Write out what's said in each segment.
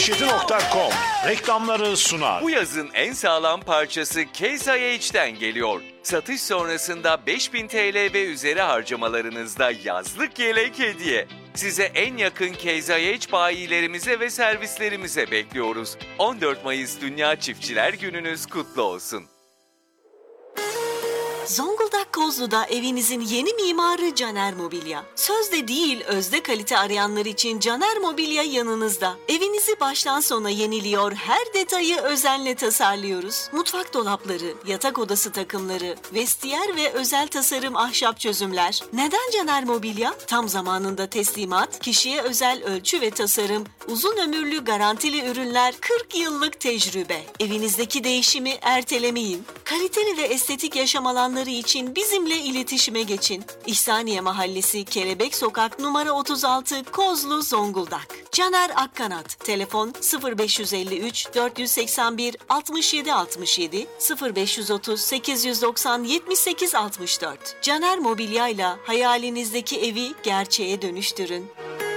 esnaf67.com reklamları sunar. Bu yazın en sağlam parçası Case IH'den geliyor. Satış sonrasında 5000 TL ve üzeri harcamalarınızda yazlık yelek hediye. Size en yakın Case IH bayilerimize ve servislerimize bekliyoruz. 14 Mayıs Dünya Çiftçiler Gününüz kutlu olsun. Zonguldak Kozlu'da evinizin yeni mimarı Caner Mobilya. Sözde değil, özde kalite arayanlar için Caner Mobilya yanınızda. Evinizi baştan sona yeniliyor, her detayı özenle tasarlıyoruz. Mutfak dolapları, yatak odası takımları, vestiyer ve özel tasarım ahşap çözümler. Neden Caner Mobilya? Tam zamanında teslimat, kişiye özel ölçü ve tasarım, uzun ömürlü garantili ürünler, 40 yıllık tecrübe. Evinizdeki değişimi ertelemeyin. Kaliteli ve estetik yaşam alanları için bizimle iletişime geçin. İhsaniye Mahallesi, Kelebek Sokak, numara 36, Kozlu, Zonguldak. Caner Akkanat, telefon 0553 481 67 67 0530 890 78 64. Caner Mobilya ile hayalinizdeki evi gerçeğe dönüştürün.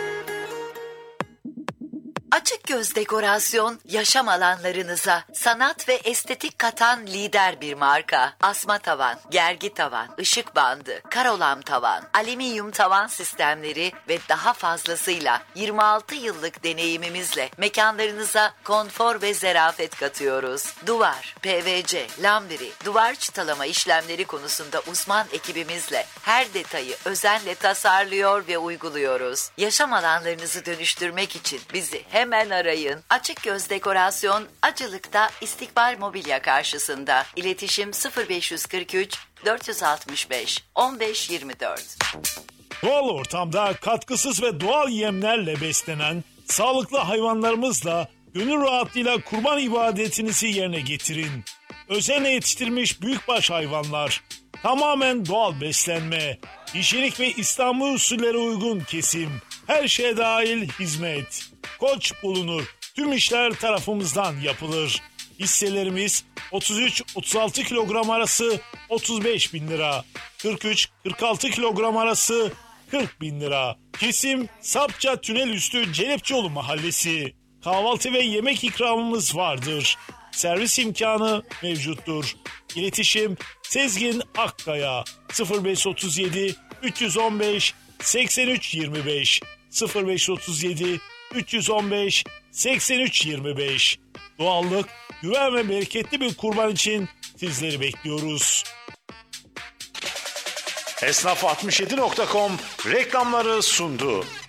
Açık göz dekorasyon, yaşam alanlarınıza sanat ve estetik katan lider bir marka. Asma tavan, gergi tavan, ışık bandı, karolam tavan, alüminyum tavan sistemleri ve daha fazlasıyla 26 yıllık deneyimimizle mekanlarınıza konfor ve zarafet katıyoruz. Duvar, PVC, lambiri, duvar çıtalama işlemleri konusunda uzman ekibimizle her detayı özenle tasarlıyor ve uyguluyoruz. Yaşam alanlarınızı dönüştürmek için bizi hemen arayın. Açık göz dekorasyon Acılık'ta İstikbal Mobilya karşısında. İletişim 0543 465 1524. Doğal ortamda katkısız ve doğal yemlerle beslenen sağlıklı hayvanlarımızla gönül rahatlığıyla kurban ibadetinizi yerine getirin. Özenle yetiştirilmiş büyükbaş hayvanlar, tamamen doğal beslenme, hijyenik ve İslami usullere uygun kesim, her şeye dahil hizmet. Koç bulunur. Tüm işler tarafımızdan yapılır. Hisselerimiz 33-36 kilogram arası 35 bin lira. 43-46 kilogram arası 40 bin lira. Kesim Sapça Tünelüstü Celepçioğlu Mahallesi. Kahvaltı ve yemek ikramımız vardır. Servis imkanı mevcuttur. İletişim Sezgin Akkaya 0537 315 83 25 0537 315 83 25. Doğallık, güven ve bereketli bir kurban için sizleri bekliyoruz. Esnaf67.com reklamları sundu.